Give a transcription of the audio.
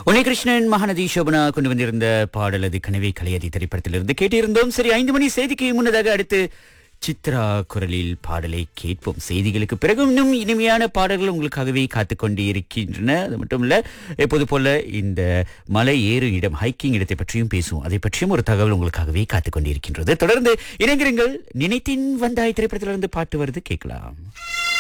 உன்னிகிருஷ்ணன் மகாநதி சோபனா கொண்டு வந்திருந்த பாடல் அது கனவே கலையதி திரைப்படத்திலிருந்து கேட்டிருந்தோம். சரி, 5 மணி செய்திக்கு முன்னதாக அடுத்து சித்ரா குரலில் பாடலை கேட்போம். செய்திகளுக்கு பிறகு இன்னும் இனிமையான பாடல்கள் உங்களுக்காகவே காத்துக் கொண்டு இருக்கின்றன. அது மட்டும் இல்ல, எப்போது போல இந்த மலை ஏறும் இடம், ஹைக்கிங் இடத்தை பற்றியும் பேசுவோம். அதை பற்றியும் ஒரு தகவல் உங்களுக்காகவே காத்துக் கொண்டு இருக்கின்றது. தொடர்ந்து இணைந்திருங்கள். நினைத்தின் வந்தாய் திரைப்படத்திலிருந்து பாட்டு வருது, கேட்கலாம்.